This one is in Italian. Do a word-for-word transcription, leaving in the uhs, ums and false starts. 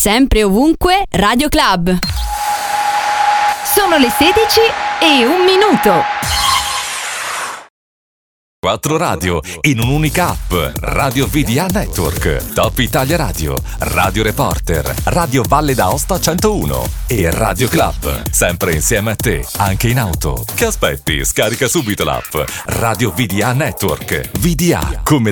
Sempre ovunque, Radio Club. Sono le sedici e un minuto. Quattro radio in un'unica app. Radio V D A Network, Top Italia Radio, Radio Reporter, Radio Valle d'Aosta centouno e Radio Club. Sempre insieme a te, anche in auto. Che aspetti? Scarica subito l'app Radio V D A Network. V D A come